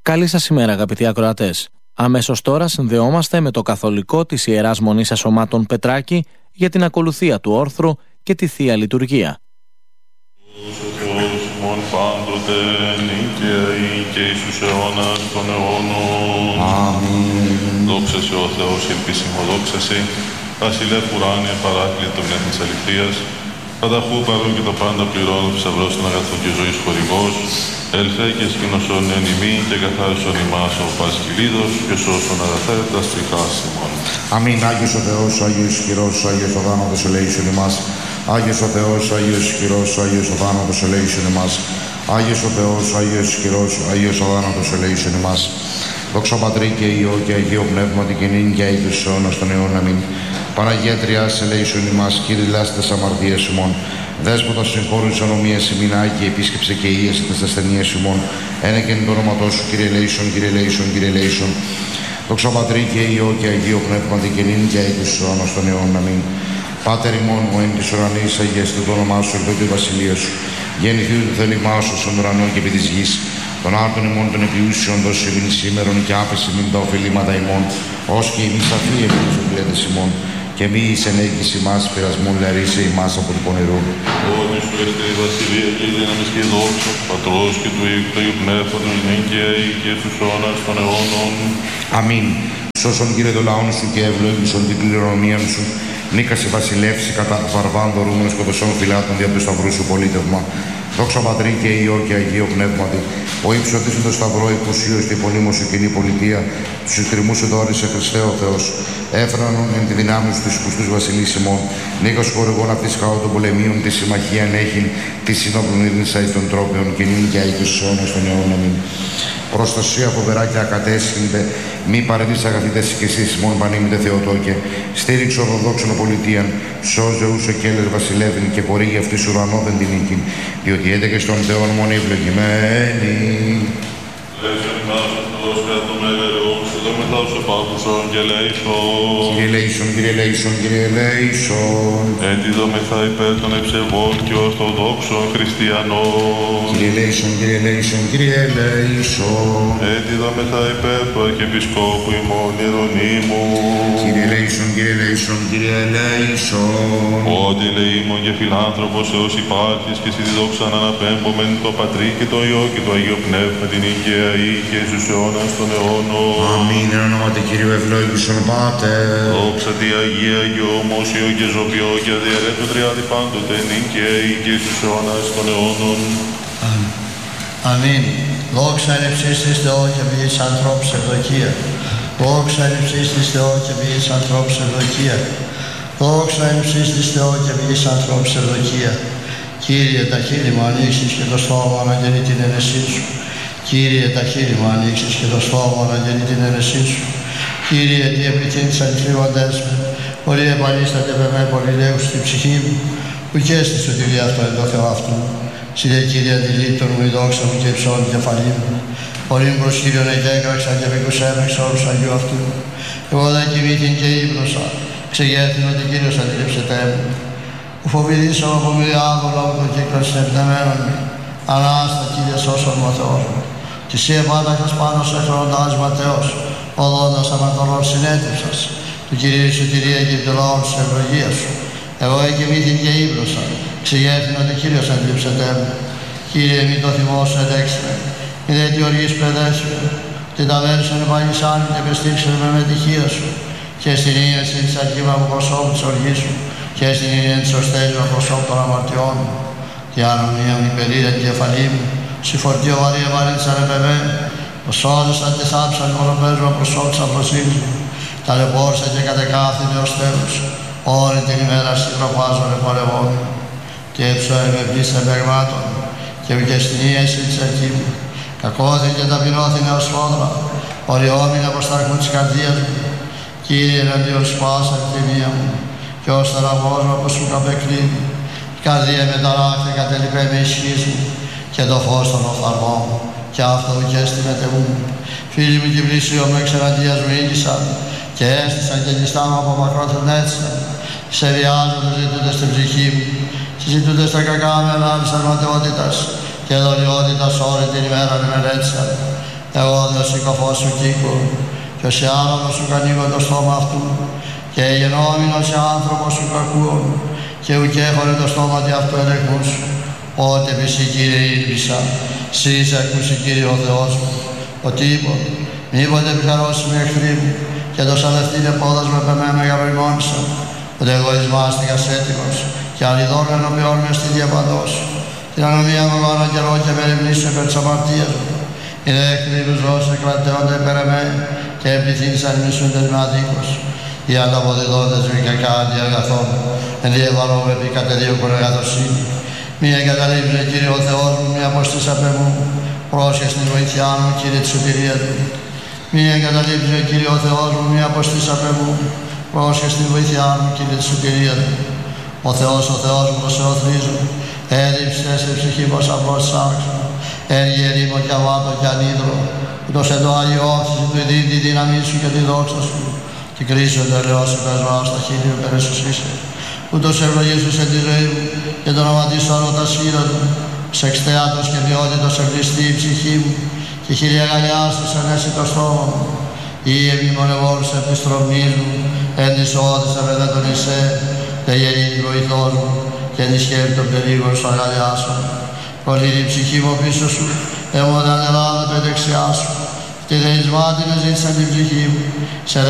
Καλή σας ημέρα, αγαπητοί ακροατές. Αμέσως τώρα συνδεόμαστε με το καθολικό της Ιεράς Μονής Ασωμάτων Πετράκη για την ακολουθία του όρθρου και τη Θεία Λειτουργία. Ο Θεός μον πάντοτε νίκαιη και εις τους αιώνας των αιώνων. Αμήν. Δόξα σε ο Θεός ελπίσιμο, δόξα σε βασιλεύ ουράνιε παράκλητο πνεύμης αληθείας, πανταχού παρόν και το πάντα πληρώνω θησαυρός των αγαθών και ζωής χορηγός, έλθε και σκηνωσόν εν ημί και καθάρισον ημάς ο Πασχυλίδος και σώσον αγαθέ τα στριχάς ημών. Αμήν. Άγιος ο Θεός, Άγιος ισχυρός, Άγιος ο θάνατος ελέησον ημάς. Άγιος ο Θεός, Άγιος ισχυρός, Άγιος ο θάνατος ελέησον ημάς. Άγιος ο Θεός, Άγιος ισχυρός, Άγιος ο θάνατος ελέησον ημάς. Δόξα Πατρί και Υιό και Αγίο Πνεύματι και νυν και αεί τους αιώνας των αιώνων. Αμήν. Παναγία Τριάς ελέησον ημάς, Κύριε λάστες αμαρτίες ημών. Δέσποτα συγχώρησον ανομίας ημίν, Άγιε επίσκεψε και ίεσε τες ασθενείες ημών. Ένα και εν το όνοματό σου, Κύριε ελέησον, Κύριε ελέησον, Κύριε ελέησον. Δόξα Πατρί και Υιό και Αγίο Πνεύματι και νυν και αεί τους αιώνας των αιώνων. Αμήν. Πάτερ ημών, ο εν της ουρανής, αγιαστεί το όνομά σου, ελθόντου η βασιλεία σου. Γεννηθείτε το θέλημά σου στον ουρανό και επί της γης. Των άρτων ημών των επιούσιων δώσει ημίν σήμερον και άπεση μην τα οφειλήματα ημών, ως και ημίς αφή επί τους οφειλέτες ημών. Και μη εις ενέγγιση ημάς πειρασμόν λαρίσε ημάς από του πονηρού. Όνει σου έστε η βασιλεία και η δύναμη και η δόξα, Πατρός και του Υιού και του Αγίου Πνεύματος, νυν και αεί και στους αιώνας των αιώνων. Αμήν. Σώσον Κύριε το λαόν σου και ευλόγησον την κληρονομία σου. Νίκασε βασιλεύσει κατά βαρβάν δωρούμενος κοντοσών φυλάτων δια του σταυρού σου πολίτευμα. Δόξα Πατρί και Υιό και Αγίο Πνεύματι, ο ύψωτης το σταυρό υποσίως και υπονείμως σου κοινή πολιτεία, τους εκτριμούς σου δόρισε Χριστέ ο Θεός. Έφρανον εν τη δυνάμει σου τους κουστούς βασιλείς ημών, νίκας χορηγών αυτής χαό των πολεμίων, τη συμμαχίαν έχειν, τη συνόπλων ήρνησα ει των τρόπιων και νυν και αεί τους αιώνας των αιώνων. Αμήν. Προστασία φοβερά και ακατέσχυνται, μη παρετής αγαθήτες και εσείς μόν πανήμητε Θεοτόκε. Στήριξε ορθοδόξων πολιτείαν, σώζε ούσο και έλες βασιλεύειν και χορήγει αυτής ουρανόδεν την νίκην, διότι έντεκε στον Θεόν μόνοι ευλογημένοι. Λέησον ημάς ο Θεός κατά το μέγαρο, σε δω μετά τους επάκουσον και λέησον. Κύριε λέησον, Κύριε λέησον, Κύριε λέησον. Έτι δω μετά υπέρ των ευσεβών και ορθοδόξων χριστιανών. Κύριε λέησον, Κύριε λέησον, Κύριε λέησον. Έτι δω μετά υπέρ του Αρχιεπισκόπου ημών Ιερονύμου. Κύριε λέησον, Κύριε λέησον, Κύριε λέησον. Ότι ελεήμων και φιλάνθρωπος έως υπάρχεις και εσύ τη δόξαν αναπέμπομεν το Πατρί και το Υιό και το Αγίο Πνεύμα την νίκαια ή και στους αιώνας των αιώνων. Αμήν. Εν ονόματι Κύριου ευλόγησον Πάτερ. Δόξα τη Αγία και ομόσιο και ζωπιό και αδιαιρέτω τριάδι πάντοτε νίκαια ή και στους αιώνας των αιώνων. Αμήν. Δόξα εν υψίστης της Θεό και ποιής ανθρώπους ευδοκία. Δόξα εν υψίστης της Θεό και ποιής ανθρώπους ευδοκία. Δόξα εν υψίστης της Θεό και ποιής ανθρώπους ευδοκία. Κύριε, τα χείλη μου ανοίξεις και το στόμα αναγγελεί την αίρεσή σου. Κύριε, τα χείλη μου ανοίξεις και το στόμα αναγγελεί την αίρεσή σου. Κύριε, τι επιτείνεις αληθρύβαντές με, πολύ επανίσταται με με πολυλαίους στην ψυχή μου, που και έστεις ότι αυτό εν το Θεό αυτού. Συλλε Κύριε, αντιλήπτον μου η δόξα μου και υψώνει η κεφαλή μου. Πολύ προς Κύριον εγκέκραξα και πικουσέμαι εξ όρους Αγίου αυτού. Εγώ δεν κοιμήθην και ύπνωσα, ξεγέθην ότι Κύριος αντιλήψετέ μου. Που φοβηθήσω από μοιράδο λόγω των κύκλων συνεπτεμένων μου. Ανάστα Κύριε σώσον μου ο Θεός μου. Κι εσύ επάταχας πάνω σε χρονοτάς ματαιός, οδόντας αμαρτωλών συνέτευξας. Του Κυρίου σωτηρία και του λαού της ευλογίας σου. Εγώ εκοιμήθην και ύπνωσα, ξεγέθην ότι Κύριος αντιλήψετέ μου. Κύριε, μη το θυμό σου εντέξτε, μη δε τι οργής παιδέσου, την ταβέρσον επαγησάν και πεστήξε με μετυχία σου. Και στην ίεση της αρχήμα μου προσώπου της οργής σου, και στην ίεση της οστέλιου προσώπου των αμαρτιών μου. Τι ανομία μου υπερήρε την κεφαλή μου, συφορτίο βαρύ ευαρύτησαν επεμέ, οσόδησαν και θάψαν μονοπέσμα προσώπου της αφροσύνης μου. Ταλαιπώρησα και κατεκάθηνε ως τέλος, όλη την ημέρα συντροφάζονται πολεμόνοι. Και έψωε με πλήστα παιγμάτων, και βγήκε στην ίεση της αρχή μου. Κακόθη και ταπεινώθηνε ως φόδρα, οριόμην από σταρχού της καρδίας μου. Κύριε, εναντίον σπάσα ευθυμία μου, και ως θεραβός μου από σου καπεκλίνει. Η καρδία με ταράχθη κατελειπέ με ισχύς μου, και το φως των οφθαλμών μου, και αυτό ουκέστη με τεμού. Φίλοι μου και πλησίω μου εξεναντίας μου ήγησαν, και έστησαν και ληστάμαι από μακρόθεν έτσαν. Σε βιάζονται ζητούνται στην ψυχή μου, και ζητούνται στα κακά με ανάμεις αρματαιότητας, και δολιότητας όλη την ημέρα με μελέτησαν. Εγώ δε ο συκοφός σου κύκο, και ως άνοδος σου ανοίγω το στόμα αυτού, και γενόμενος άνθρωπος σου κακούω, και ουκ έχωρε το στόμα τι αυτού ελεγμού σου. Ότε πει σοι Κύριε ήλπισα, σοι σε ακούσει Κύριε ο Θεός μου, ο τύπος, μήποτε πιχαρώσει με εχθροί μου, και το σαδευτείτε πόδας με πεμένο για βρημόνισα, ότι εγώ εισμάστηκας έτοιμος, και αλιδόν ενωπιών με στη διαπαντός, την ανομία μου γόνα καιρό και μεριμνήσω υπέρ της αμαρτίας μου. Οι δε εχθροί τους δώσε κρατεώνται υπέρ εμέ, και επιθύμησαν μισούντες με αδίκως. Οι ανταποδιδόντες με κακάντι αγαθών, εν διεβαρόβε επί κατεδίωκον εργατοσύνη. Μη εγκαταλείψε Κύριε ο Θεός μου, μη αποστήσα πε μου, πρόσχε στην βοήθειά μου, Κύριε της σωτηρίας μου. Μη εγκαταλείψε Κύριε ο Θεός μου, μη αποστήσα πε μου, πρόσχε στην βοήθειά μου, Κύριε της σωτηρίας μου. Ο Θεός μου, το σε οθρίζω, έδειψε σε ψυχή πως απλώς σάρξω, εν γερήμο και αβάτο και ανίδρο, ούτως εν το αγιώθηση του ειδεί τη δύναμή σου και τη δόξα σου, και κρίσιο το ελαιός σου πεσβάω στα χείλη μου περαισουσίσε. Ούτως ευλογήσου τη ζωή μου και το όνομα της ορώτας χείρας μου, σε εξτεάτος και ποιότητος ευλιστεί η ψυχή μου, και χιλιαγαλιάστος ενέσει το στόμα μου. Ή εμιμονευόρους επιστρομής μου, εν της όδης απέναντι τον Ισέ, δε γεννήθη βοηθός μου, και εν της χέρι των περίγων σου αγαλιάσω. Κολλήνει η ψυχή μου πίσω σου, έμονταν Ελλάδα το δεξιά σου, και δε εις μάτι με ζήτησαν την ψυχή μου, σε